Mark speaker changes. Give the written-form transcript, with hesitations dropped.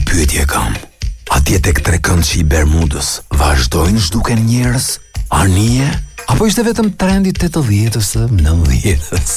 Speaker 1: pyetje kam. Atje tek trekëndshi i Bermudës, vazhdojnë zhduken njerëz? Anije? Apo ishte vetëm trendi 80-s, 90-s?